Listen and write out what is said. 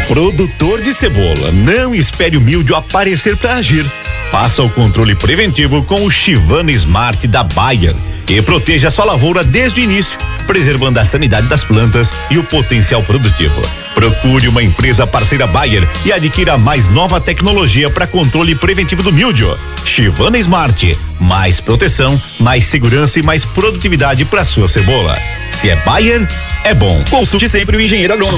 Produtor de cebola, não espere o míldio aparecer para agir. Faça o controle preventivo com o Chivana Smart da Bayer e proteja sua lavoura desde o início, preservando a sanidade das plantas e o potencial produtivo. Procure uma empresa parceira Bayer e adquira a mais nova tecnologia para controle preventivo do míldio. Chivana Smart, mais proteção, mais segurança e mais produtividade para sua cebola. Se é Bayer, é bom. Consulte sempre o engenheiro agrônomo.